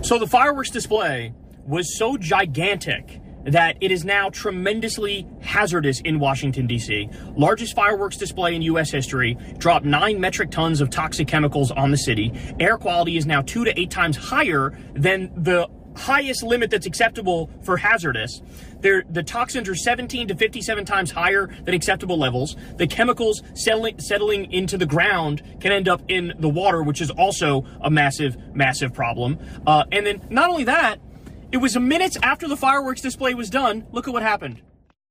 So the fireworks display was so gigantic that it is now tremendously hazardous in Washington, D.C. Largest fireworks display in U.S. history, dropped 9 metric tons of toxic chemicals on the city. Air quality is now 2 to 8 times higher than the highest limit that's acceptable for hazardous. The toxins are 17 to 57 times higher than acceptable levels. The chemicals settling into the ground can end up in the water, which is also a massive, massive problem. And then not only that, it was minutes after the fireworks display was done. Look at what happened.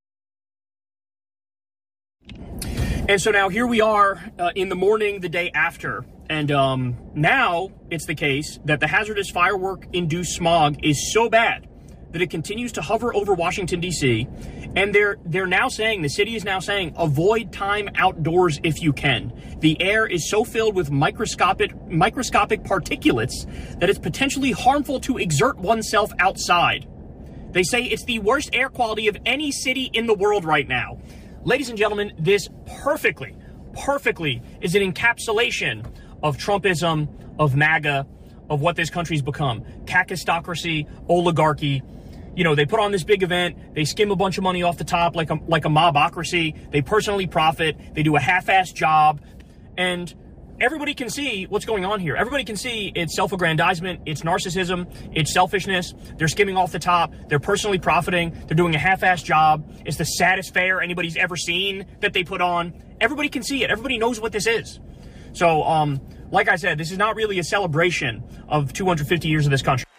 And so now here we are in the morning the day after. And now it's the case that the hazardous firework-induced smog is so bad that it continues to hover over Washington, D.C. And they're now saying, the city is now saying, avoid time outdoors if you can. The air is so filled with microscopic particulates that it's potentially harmful to exert oneself outside. They say it's the worst air quality of any city in the world right now. Ladies and gentlemen, this perfectly is an encapsulation of Trumpism, of MAGA, of what this country's become. Kakistocracy, oligarchy. You know, they put on this big event, they skim a bunch of money off the top like a mobocracy, they personally profit, they do a half-assed job, and everybody can see what's going on here. Everybody can see it's self-aggrandizement, it's narcissism, it's selfishness, they're skimming off the top, they're personally profiting, they're doing a half-assed job, it's the saddest fair anybody's ever seen that they put on. Everybody can see it, everybody knows what this is. So, like I said, this is not really a celebration of 250 years of this country.